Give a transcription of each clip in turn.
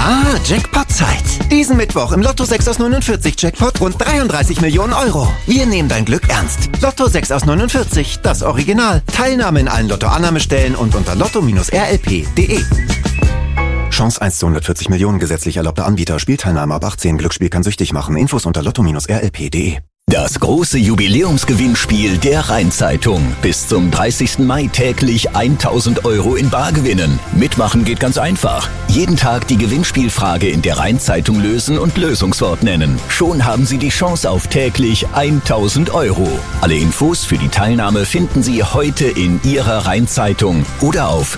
Jackpot-Zeit. Diesen Mittwoch im Lotto 6 aus 49 Jackpot rund 33 Millionen Euro. Wir nehmen dein Glück ernst. Lotto 6 aus 49, das Original. Teilnahme in allen Lotto-Annahmestellen und unter lotto-rlp.de. Chance 1 zu 140 Millionen, gesetzlich erlaubter Anbieter. Spielteilnahme ab 18. Glücksspiel kann süchtig machen. Infos unter lotto-rlp.de. Das große Jubiläumsgewinnspiel der Rhein-Zeitung. Bis zum 30. Mai täglich 1.000 Euro in Bar gewinnen. Mitmachen geht ganz einfach. Jeden Tag die Gewinnspielfrage in der Rhein-Zeitung lösen und Lösungswort nennen. Schon haben Sie die Chance auf täglich 1.000 Euro. Alle Infos für die Teilnahme finden Sie heute in Ihrer Rhein-Zeitung oder auf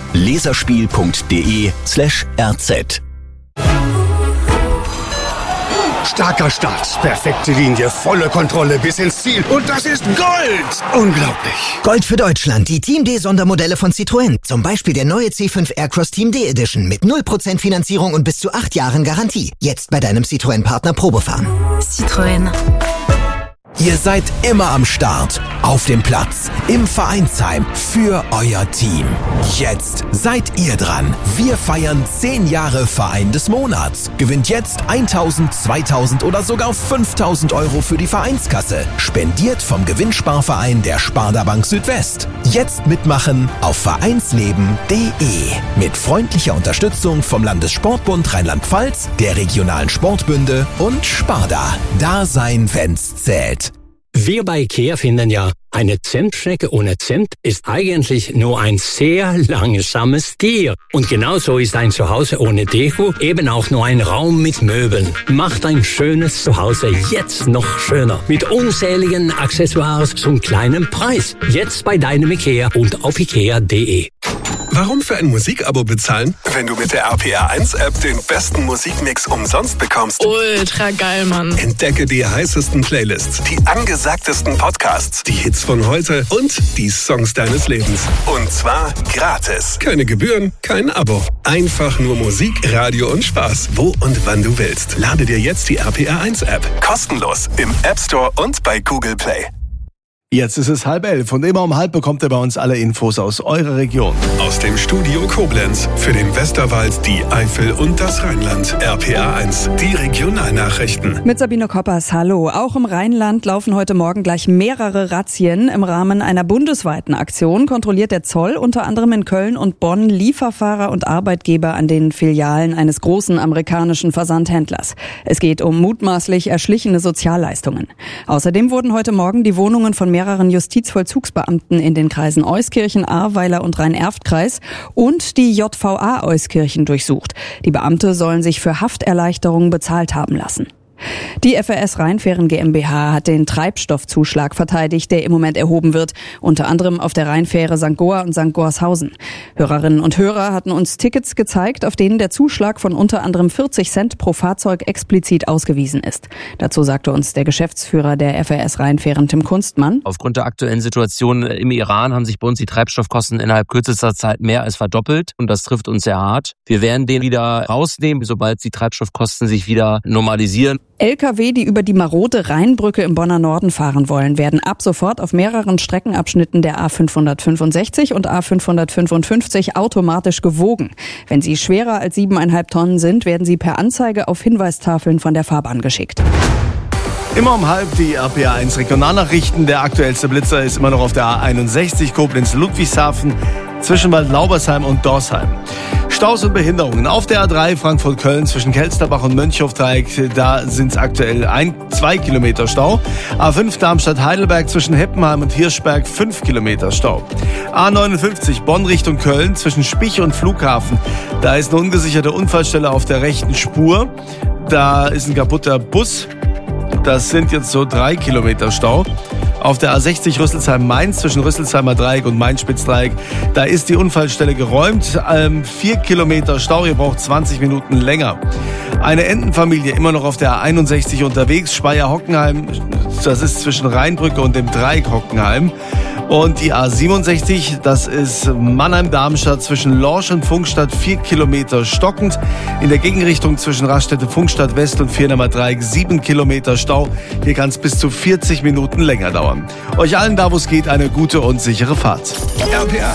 leserspiel.de/rz. Starker Start, perfekte Linie, volle Kontrolle bis ins Ziel. Und das ist Gold! Unglaublich. Gold für Deutschland, die Team D-Sondermodelle von Citroën. Zum Beispiel der neue C5 Aircross Team D Edition mit 0% Finanzierung und bis zu 8 Jahren Garantie. Jetzt bei deinem Citroën-Partner Probefahren. Citroën. Ihr seid immer am Start, auf dem Platz, im Vereinsheim, für euer Team. Jetzt seid ihr dran. Wir feiern 10 Jahre Verein des Monats. Gewinnt jetzt 1.000, 2.000 oder sogar 5.000 Euro für die Vereinskasse. Spendiert vom Gewinnsparverein der Sparda Bank Südwest. Jetzt mitmachen auf vereinsleben.de. Mit freundlicher Unterstützung vom Landessportbund Rheinland-Pfalz, der regionalen Sportbünde und Sparda. Da sein, wenn's zählt. Wir bei IKEA finden ja, eine Zimtschnecke ohne Zimt ist eigentlich nur ein sehr langsames Tier. Und genauso ist ein Zuhause ohne Deko eben auch nur ein Raum mit Möbeln. Macht ein schönes Zuhause jetzt noch schöner. Mit unzähligen Accessoires zum kleinen Preis. Jetzt bei deinem IKEA und auf ikea.de. Warum für ein Musikabo bezahlen, wenn du mit der RPR1-App den besten Musikmix umsonst bekommst? Ultra geil, Mann. Entdecke die heißesten Playlists, die angesagtesten Podcasts, die Hits von heute und die Songs deines Lebens. Und zwar gratis. Keine Gebühren, kein Abo. Einfach nur Musik, Radio und Spaß, wo und wann du willst. Lade dir jetzt die RPR1-App. Kostenlos im App Store und bei Google Play. Jetzt ist es 10:30 und immer um 10:30 bekommt ihr bei uns alle Infos aus eurer Region. Aus dem Studio Koblenz für den Westerwald, die Eifel und das Rheinland. RPR1, die Regionalnachrichten. Mit Sabine Koppers, hallo. Auch im Rheinland laufen heute Morgen gleich mehrere Razzien. Im Rahmen einer bundesweiten Aktion kontrolliert der Zoll unter anderem in Köln und Bonn Lieferfahrer und Arbeitgeber an den Filialen eines großen amerikanischen Versandhändlers. Es geht um mutmaßlich erschlichene Sozialleistungen. Außerdem wurden heute Morgen die Wohnungen von mehreren Justizvollzugsbeamten in den Kreisen Euskirchen, Ahrweiler und Rhein-Erft-Kreis und die JVA Euskirchen durchsucht. Die Beamte sollen sich für Hafterleichterungen bezahlt haben lassen. Die FRS Rheinfähren GmbH hat den Treibstoffzuschlag verteidigt, der im Moment erhoben wird, unter anderem auf der Rheinfähre St. Goar und St. Gorshausen. Hörerinnen und Hörer hatten uns Tickets gezeigt, auf denen der Zuschlag von unter anderem 40 Cent pro Fahrzeug explizit ausgewiesen ist. Dazu sagte uns der Geschäftsführer der FRS Rheinfähren, Tim Kunstmann. Aufgrund der aktuellen Situation im Iran haben sich bei uns die Treibstoffkosten innerhalb kürzester Zeit mehr als verdoppelt und das trifft uns sehr hart. Wir werden den wieder rausnehmen, sobald die Treibstoffkosten sich wieder normalisieren. Lkw, die über die marode Rheinbrücke im Bonner Norden fahren wollen, werden ab sofort auf mehreren Streckenabschnitten der A565 und A555 automatisch gewogen. Wenn sie schwerer als 7,5 Tonnen sind, werden sie per Anzeige auf Hinweistafeln von der Fahrbahn geschickt. Immer um 10:30 die RPR1 Regionalnachrichten. Der aktuellste Blitzer ist immer noch auf der A61 Koblenz-Ludwigshafen zwischen Waldlaubersheim und Dorsheim. Staus und Behinderungen. Auf der A3 Frankfurt-Köln zwischen Kelsterbach und Mönchhofdreieck, da sind es aktuell 2 Kilometer Stau. A5 Darmstadt-Heidelberg zwischen Heppenheim und Hirschberg 5 Kilometer Stau. A59 Bonn Richtung Köln zwischen Spich und Flughafen. Da ist eine ungesicherte Unfallstelle auf der rechten Spur. Da ist ein kaputter Bus. Das sind jetzt so 3 Kilometer Stau. Auf der A60 Rüsselsheim-Mainz zwischen Rüsselsheimer Dreieck und Main-Spitzdreieck, da ist die Unfallstelle geräumt. 4 Kilometer Stau, ihr braucht 20 Minuten länger. Eine Entenfamilie immer noch auf der A61 unterwegs, Speyer-Hockenheim, das ist zwischen Rheinbrücke und dem Dreieck Hockenheim. Und die A67, das ist Mannheim-Darmstadt zwischen Lorsch und Pfungstadt, 4 Kilometer stockend. In der Gegenrichtung zwischen Raststätte Pfungstadt West und Viernheimer Dreieck 7 Kilometer Stau. Hier kann es bis zu 40 Minuten länger dauern. Euch allen da, wo es geht, eine gute und sichere Fahrt. RPR